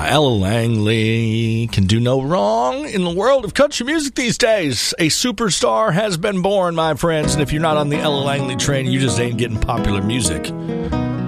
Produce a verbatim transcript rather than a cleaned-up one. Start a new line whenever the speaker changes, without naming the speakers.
Ella Langley can do no wrong in the world of country music these days. A superstar has been born, my friends, and if you're not on the Ella Langley train, you just ain't getting popular music.